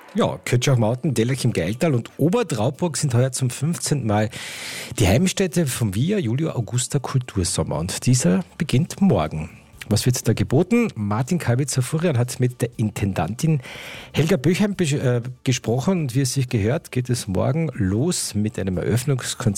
Ja, Kötschach-Mauten, Dellach im Geiltal und Obertrauburg sind heuer zum 15. Mal die Heimstätte vom Via Julio Augusta Kultursommer. Und dieser beginnt morgen. Was wird da geboten? Martin Kalbitzer-Furian hat mit der Intendantin Helga Böchheim gesprochen. Und wie es sich gehört, geht es morgen los mit einem Eröffnungskonzert